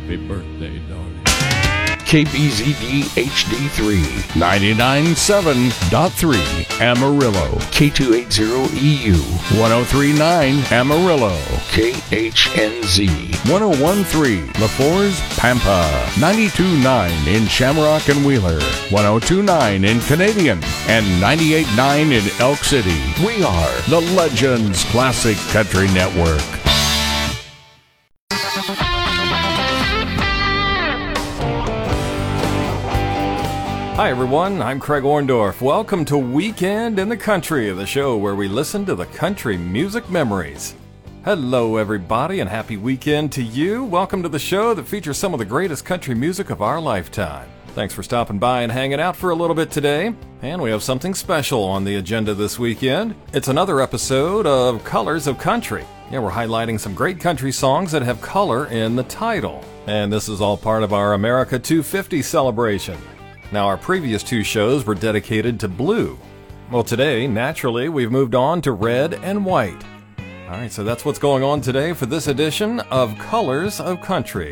Happy birthday, darling. KBZD HD3, 99.7.3 Amarillo, K280EU, 103.9 Amarillo, KHNZ, 101.3 LaForce, Pampa, 92.9 in Shamrock and Wheeler, 102.9 in Canadian, and 98.9 in Elk City. We are the Legends Classic Country Network. Hi everyone, I'm Craig Orndorff. Welcome to Weekend in the Country, the show where we listen to the country music memories. Hello everybody and happy weekend to you. Welcome to the show that features some of the greatest country music of our lifetime. Thanks for stopping by and hanging out for a little bit today. And we have something special on the agenda this weekend. It's another episode of Colors of Country. Yeah, we're highlighting some great country songs that have color in the title. And this is all part of our America 250 celebration. Now, our previous two shows were dedicated to blue. Well, today, naturally, we've moved on to red and white. All right, so that's what's going on today for this edition of Colors of Country.